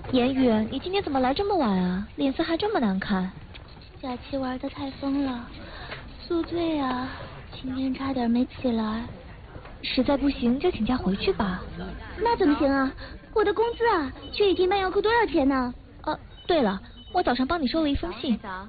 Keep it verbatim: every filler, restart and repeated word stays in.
言语，你今天怎么来这么晚啊？脸色还这么难看。 假期玩得太疯了，宿醉啊，今天差点没起来。 实在不行就请假回去吧。 那怎么行啊？我的工资啊，去雨婷班要扣多少钱呢？ 啊，对了，我早上帮你收了一封信，